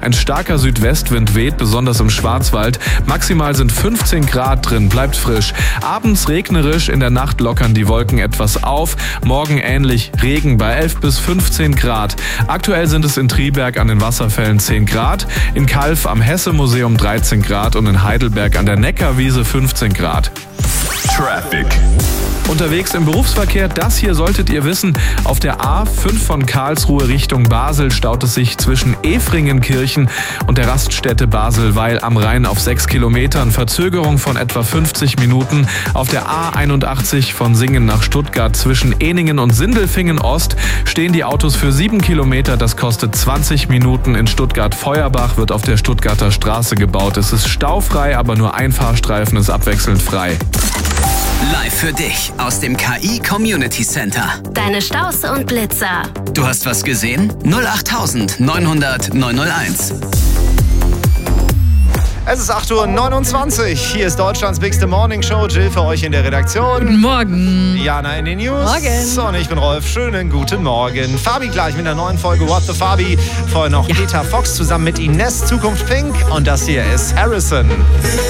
Ein starker Südwestwind weht, besonders im Schwarzwald. Maximal sind 15 Grad drin, bleibt frisch. Abends regnerisch, in der Nacht lockern die Wolken etwas auf. Morgen ähnlich Regen bei 11 bis 15 Grad. Aktuell sind es in Triberg an den Wasserfällen 10 Grad, in Calw am Hesse-Museum 13 Grad und in Heidelberg an der Neckarwiese 15 Grad. Traffic. Unterwegs im Berufsverkehr, das hier solltet ihr wissen. Auf der A5 von Karlsruhe Richtung Basel staut es sich zwischen Efringenkirchen und der Raststätte Baselweil am Rhein auf 6 Kilometern. Verzögerung von etwa 50 Minuten. Auf der A81 von Singen nach Stuttgart zwischen Ehningen und Sindelfingen Ost stehen die Autos für 7 Kilometer. Das kostet 20 Minuten. In Stuttgart-Feuerbach wird auf der Stuttgarter Straße gebaut. Es ist staufrei, aber nur ein Fahrstreifen ist abwechselnd frei. Live für dich aus dem KI Community Center. Deine Staus und Blitzer. Du hast was gesehen? 08000 900 901. Es ist 8:29 Uhr. Hier ist Deutschlands Bigste Morning Show. Jill für euch in der Redaktion. Guten Morgen. Jana in den News. Morgen. Und ich bin Rolf. Schönen guten Morgen. Fabi gleich mit einer neuen Folge What the Fabi. Vorher noch Peter Fox zusammen mit Ines, Zukunft Pink. Und das hier ist Harrison.